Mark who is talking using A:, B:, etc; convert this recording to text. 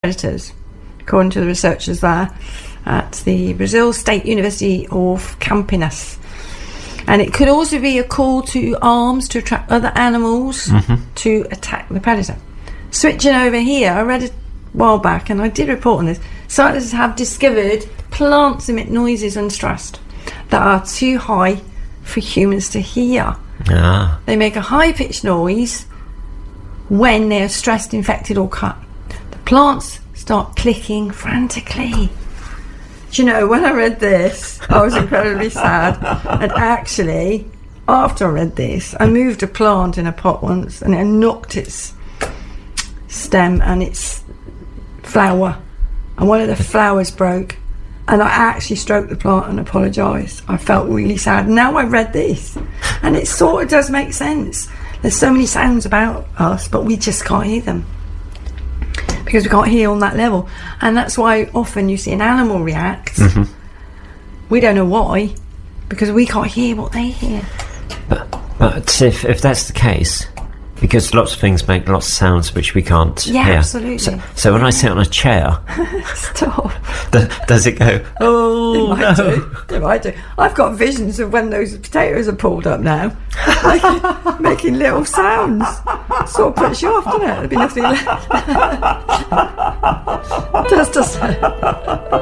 A: predators, according to the researchers there at the Brazil State University of Campinas. And it could also be a call to arms to attract other animals to attack the predator. Switching over here, I read a while back, and I did report on this, scientists have discovered plants emit noises when stressed that are too high for humans to hear. They make a high-pitched noise when they are stressed, infected or cut. The plants start clicking frantically. Do you know, when I read this, I was incredibly sad. And actually, after I read this, I moved a plant in a pot once, and it knocked its stem and its flower, and one of the flowers broke, and I actually stroked the plant and apologised. I felt really sad. Now I read this, and it sort of does make sense. There's so many sounds about us, but we just can't hear them because we can't hear on that level. And that's why often you see an animal react. We don't know why, because we can't hear what they hear.
B: But if that's the case, because lots of things make lots of sounds which we can't hear.
A: Absolutely.
B: So when I sit on a chair,
A: Stop.
B: Does it go, oh,
A: It might do. I've got visions of when those potatoes are pulled up now, making little sounds. Sort of puts you off, doesn't it? There'd be nothing left. Does